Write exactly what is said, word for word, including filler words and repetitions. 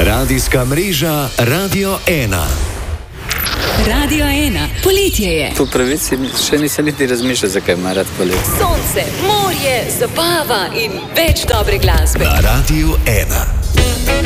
Radijska mreža Radio ena. Radio ena. Poletje je. Po pravici še nisem niti razmišljal, zakaj ima rad poletje. Sonce, morje, zabava in več dobre glasbe. Na Radiu ena.